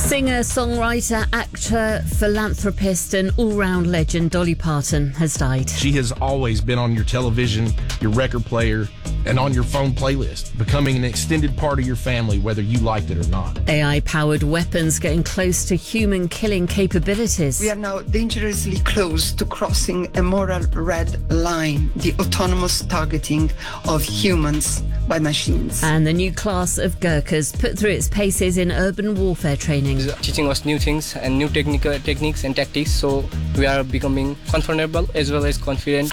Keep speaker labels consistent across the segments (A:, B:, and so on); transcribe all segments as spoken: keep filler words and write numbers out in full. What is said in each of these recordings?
A: Singer, songwriter, actor, philanthropist and all-round legend Dolly Parton has died.
B: She has always been on your television, your record player, and on your phone playlist, becoming an extended part of your family, whether you liked it or not.
A: A I-powered weapons getting close to human-killing capabilities.
C: We are now dangerously close to crossing a moral red line, the autonomous targeting of humans by machines.
A: And the new class of Gurkhas put through its paces in urban warfare training.
D: Teaching us new things and new technical techniques and tactics, so we are becoming confrontable as well as confident.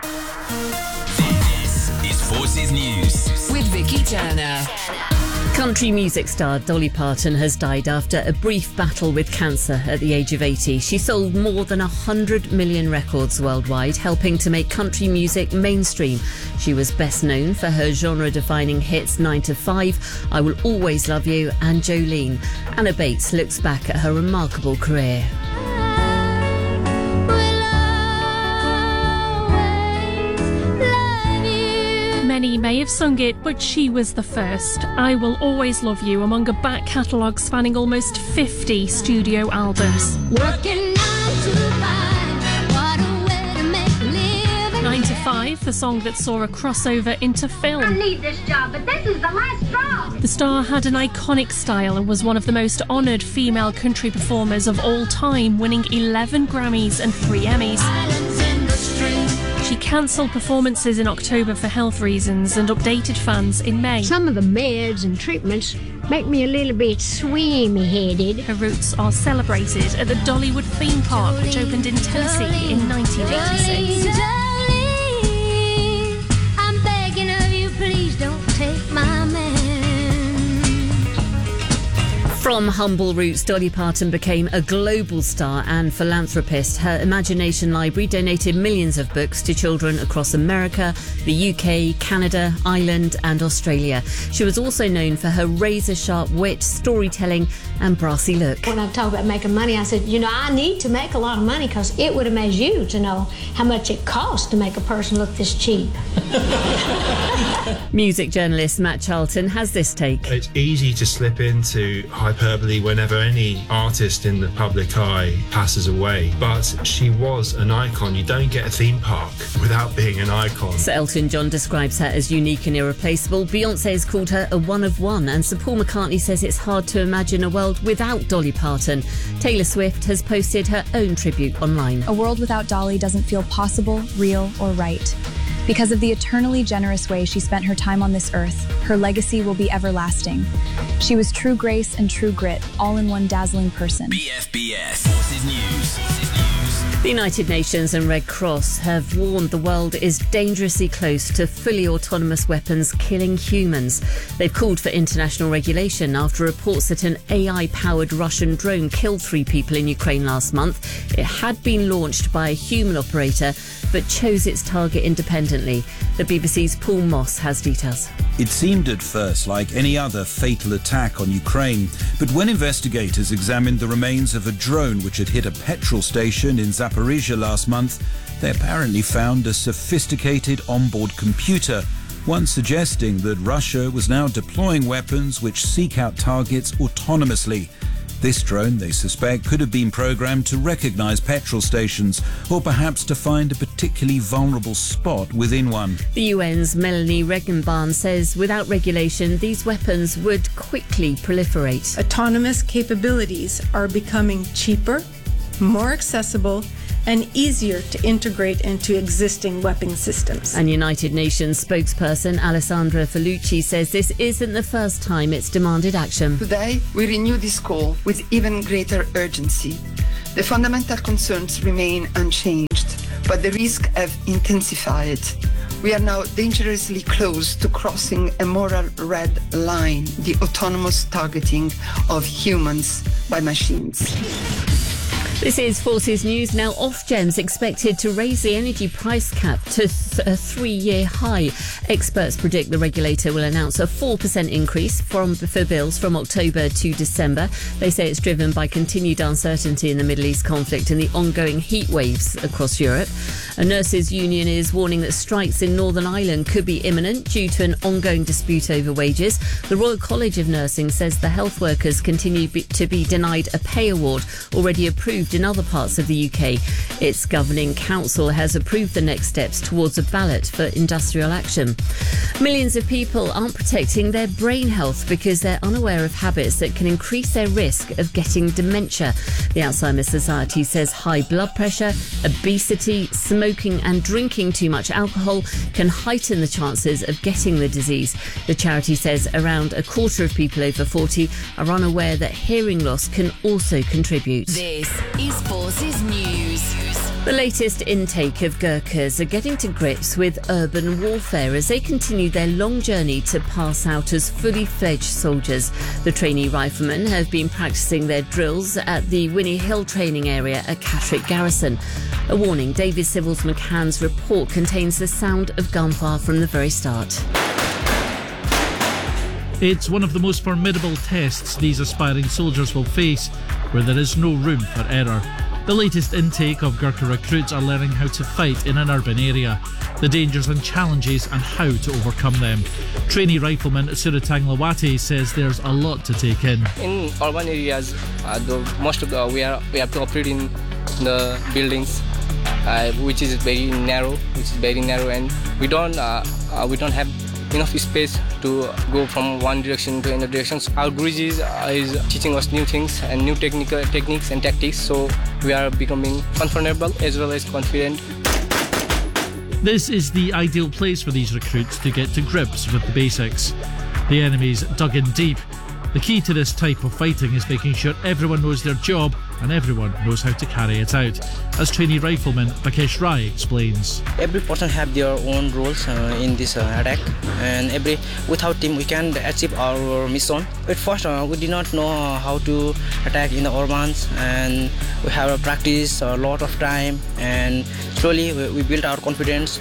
E: This is Forces News
F: with Vicky Turner.
A: Country music star Dolly Parton has died after a brief battle with cancer at the age of eighty. She sold more than one hundred million records worldwide, helping to make country music mainstream. She was best known for her genre-defining hits nine to five, I Will Always Love You and Jolene. Anna Bates looks back at her remarkable career.
G: Many may have sung it, but she was the first. I Will Always Love You, among a back catalogue spanning almost fifty studio albums.
H: Working nine to five, what a way to make a living.
G: nine to five, the song that saw a crossover into film.
H: I need this job, but this is the last straw.
G: The star had an iconic style and was one of the most honoured female country performers of all time, winning eleven Grammys and three Emmys.
H: Islands in the stream.
G: She cancelled performances in October for health reasons and updated fans in May.
I: Some of the meds and treatments make me a little bit swimmy-headed.
G: Her roots are celebrated at the Dollywood theme park, which opened in Tennessee in nineteen eighty-six.
H: Jolene, I'm begging of you, please don't take my man.
A: From humble roots, Dolly Parton became a global star and philanthropist. Her Imagination Library donated millions of books to children across America, the U K, Canada, Ireland and Australia. She was also known for her razor-sharp wit, storytelling and brassy look.
I: When I talk about making money, I said, you know, I need to make a lot of money because it would amaze you to know how much it costs to make a person look this cheap.
A: Music journalist Matt Charlton has this take.
J: It's easy to slip into hyperbole whenever any artist in the public eye passes away, but she was an icon. You don't get a theme park without being an icon.
A: Sir Elton John describes her as unique and irreplaceable. Beyoncé has called her a one of one, and Sir Paul McCartney says it's hard to imagine a world without Dolly Parton. Taylor Swift has posted her own tribute online.
K: A world without Dolly doesn't feel possible, real, or right. Because of the eternally generous way she spent her time on this earth, her legacy will be everlasting. She was true grace and true grit, all in one dazzling person.
E: B F B S Forces News. Forces News.
A: The United Nations and Red Cross have warned the world is dangerously close to fully autonomous weapons killing humans. They've called for international regulation after reports that an A I-powered Russian drone killed three people in Ukraine last month. It had been launched by a human operator, but chose its target independently. The B B C's Paul Moss has details.
L: It seemed at first like any other fatal attack on Ukraine, but when investigators examined the remains of a drone which had hit a petrol station in Zaporizhia last month, they apparently found a sophisticated onboard computer, one suggesting that Russia was now deploying weapons which seek out targets autonomously. This drone, they suspect, could have been programmed to recognise petrol stations or perhaps to find a particularly vulnerable spot within one.
A: The U N's Melanie Regenbahn says without regulation, these weapons would quickly proliferate.
M: Autonomous capabilities are becoming cheaper, more accessible, and easier to integrate into existing weapon systems.
A: And United Nations spokesperson Alessandra Felucci says this isn't the first time it's demanded action.
C: Today, we renew this call with even greater urgency. The fundamental concerns remain unchanged, but the risks have intensified. We are now dangerously close to crossing a moral red line, the autonomous targeting of humans by machines.
A: This is Forces News. Now, Ofgem's expected to raise the energy price cap to th- a three-year high. Experts predict the regulator will announce a four percent increase from, for bills from October to December. They say it's driven by continued uncertainty in the Middle East conflict and the ongoing heat waves across Europe. A nurses' union is warning that strikes in Northern Ireland could be imminent due to an ongoing dispute over wages. The Royal College of Nursing says the health workers continue be- to be denied a pay award already approved in other parts of the U K. Its governing council has approved the next steps towards a ballot for industrial action. Millions of people aren't protecting their brain health because they're unaware of habits that can increase their risk of getting dementia. The Alzheimer's Society says high blood pressure, obesity, smoking and drinking too much alcohol can heighten the chances of getting the disease. The charity says around a quarter of people over forty are unaware that hearing loss can also contribute.
F: This is Forces News.
A: The latest intake of Gurkhas are getting to grips with urban warfare as they continue their long journey to pass out as fully fledged soldiers. The trainee riflemen have been practicing their drills at the Winnie Hill training area at Catterick Garrison. A warning, David Sybil's McCann's report contains the sound of gunfire from the very start.
N: It's one of the most formidable tests these aspiring soldiers will face, where there is no room for error. The latest intake of Gurkha recruits are learning how to fight in an urban area, the dangers and challenges and how to overcome them. Trainee rifleman Suratang Lawati says there's a lot to take in.
D: In urban areas, uh, the, most of the we are we have to operate in the buildings, uh, which is very narrow, which is very narrow, and we don't uh, uh, we don't have enough space to go from one direction to another direction. Our Guruji uh, is teaching us new things and new technical techniques and tactics, so we are becoming comfortable as well as confident.
N: This is the ideal place for these recruits to get to grips with the basics. The enemy's dug in deep. The key to this type of fighting is making sure everyone knows their job and everyone knows how to carry it out, as trainee rifleman Bakesh Rai explains.
O: Every person have their own roles uh, in this uh, attack, and every without team we can achieve our mission. At first uh, we did not know how to attack in the urbans, and we have a practice a lot of time, and slowly we, we built our confidence.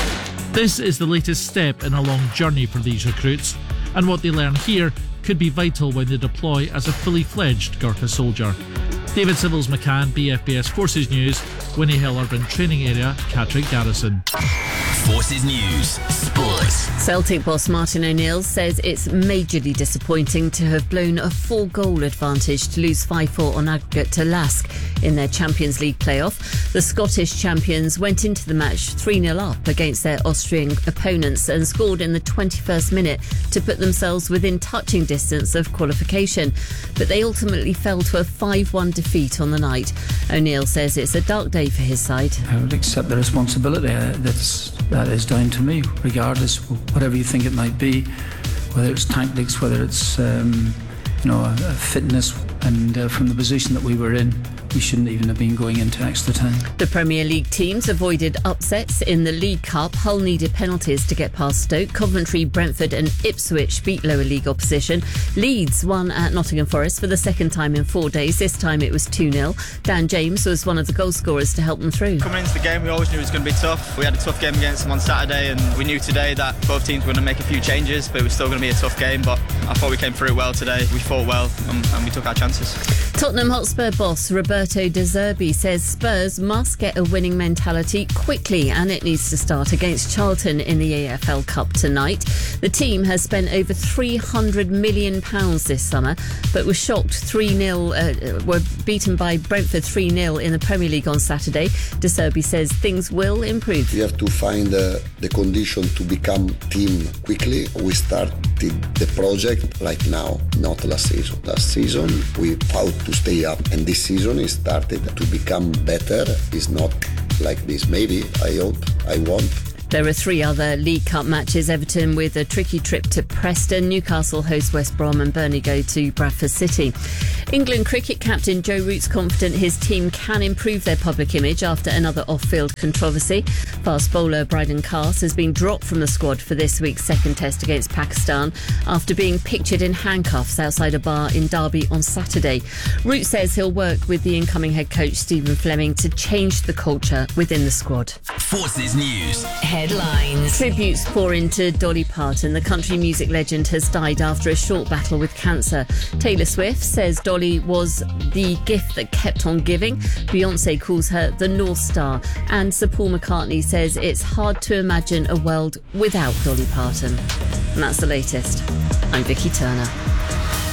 N: This is the latest step in a long journey for these recruits, and what they learn here could be vital when they deploy as a fully fledged Gurkha soldier. David Sybil's McCann, B F B S Forces News, Winnie Hill Urban Training Area, Catterick Garrison.
E: Forces News, Sport.
A: Celtic boss Martin O'Neill says it's majorly disappointing to have blown a four-goal advantage to lose five four on aggregate to Lask in their Champions League playoff. The Scottish champions went into the match three nil up against their Austrian opponents and scored in the twenty-first minute to put themselves within touching distance of qualification. But they ultimately fell to a five one defeat on the night. O'Neill says it's a dark day for his side.
P: I would accept the responsibility. That's, that is down to me, regardless of whatever you think it might be, whether it's tactics, whether it's um, you know, a, a fitness, and uh, from the position that we were in, we shouldn't even have been going into extra time.
A: The Premier League teams avoided upsets in the League Cup. Hull needed penalties to get past Stoke. Coventry, Brentford and Ipswich beat lower league opposition. Leeds won at Nottingham Forest for the second time in four days. This time it was two nil. Dan James was one of the goal scorers to help them through.
Q: Coming into the game, we always knew it was going to be tough. We had a tough game against them on Saturday, and we knew today that both teams were going to make a few changes, but it was still going to be a tough game. But I thought we came through well today. We fought well and, and we took our chances.
A: Tottenham Hotspur boss Roberto De Zerbi says Spurs must get a winning mentality quickly, and it needs to start against Charlton in the A F L Cup tonight. The team has spent over three hundred million pounds this summer, but was shocked three nil, uh, were beaten by Brentford three nil in the Premier League on Saturday. De Zerbi says things will improve.
R: You have to find uh, the condition to become team quickly. We started the project right now, not last season. Last season we fought to stay up, and this season it started to become better. It's not like this. Maybe, I hope, I want.
A: There are three other League Cup matches. Everton with a tricky trip to Preston. Newcastle host West Brom and Burnley go to Bradford City. England cricket captain Joe Root's confident his team can improve their public image after another off-field controversy. Fast bowler Bryden Cast has been dropped from the squad for this week's second test against Pakistan after being pictured in handcuffs outside a bar in Derby on Saturday. Root says he'll work with the incoming head coach Stephen Fleming to change the culture within the squad.
E: Forces News.
F: Headlines.
A: Tributes pour into Dolly Parton. The country music legend has died after a short battle with cancer. Taylor Swift says Dolly was the gift that kept on giving. Beyonce calls her the North Star. And Sir Paul McCartney says it's hard to imagine a world without Dolly Parton. And that's the latest. I'm Vicky Turner.